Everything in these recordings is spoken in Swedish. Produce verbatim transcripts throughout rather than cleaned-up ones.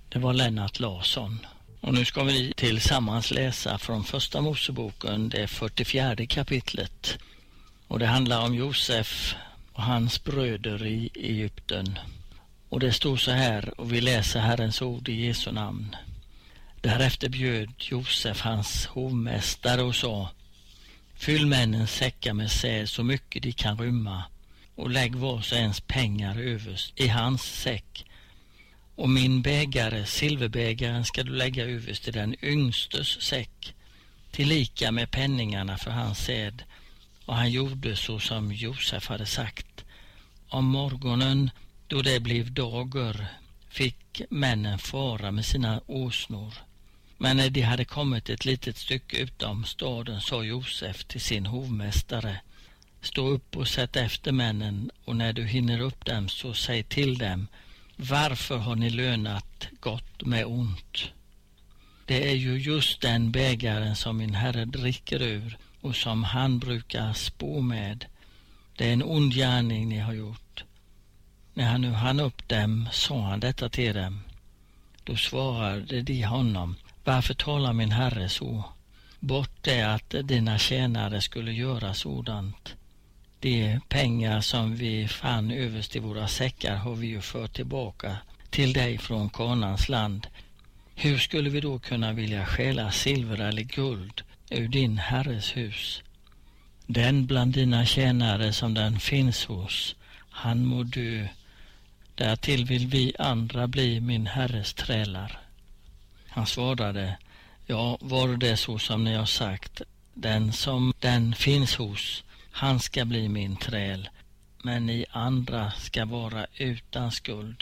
Det var Lennart Larsson. Och nu ska vi tillsammans läsa från första Moseboken, det fyrtiofjärde kapitlet. Och det handlar om Josef och hans bröder i Egypten. Och det står så här, och vi läser Herrens ord i Jesu namn. Därefter bjöd Josef hans hovmästare och sa: fyll männens säckar med säd så mycket de kan rymma, och lägg vars och ens pengar överst i hans säck. Och min bägare, silverbägaren, ska du lägga överst i den yngstes säck, tillika med penningarna för hans säd. Och han gjorde så som Josef hade sagt. Om morgonen, då det blev dagar, fick männen fara med sina åsnor. Men när de hade kommit ett litet stycke utom staden sa Josef till sin hovmästare: stå upp och sätt efter männen, och när du hinner upp dem så säg till dem: varför har ni lönat gott med ont? Det är ju just den bägaren som min herre dricker ur och som han brukar spå med. Det är en ond gärning ni har gjort. När han nu hann upp dem sa han detta till dem. Då svarade de honom: varför talar min herre så? Bort det att dina tjänare skulle göra sådant. De pengar som vi fann överst i våra säckar har vi ju fört tillbaka till dig från Kanans land. Hur skulle vi då kunna vilja stjäla silver eller guld ur din herres hus? Den bland dina tjänare som den finns hos, han må dö. Därtill vill vi andra bli min herres trälar. Han svarade: ja, var det så som ni har sagt, den som den finns hos, han ska bli min träl, men ni andra ska vara utan skuld.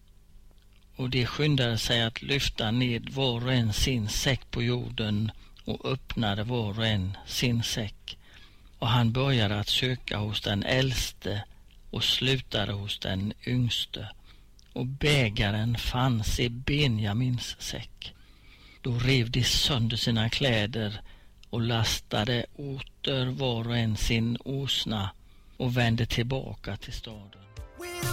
Och de skyndade sig att lyfta ned var och en sin säck på jorden och öppnade var och en sin säck. Och han började att söka hos den äldste och slutade hos den yngste. Och bägaren fanns i Benjamins säck. Då rev de sönder sina kläder och lastade åter var och en sin åsna och vände tillbaka till staden.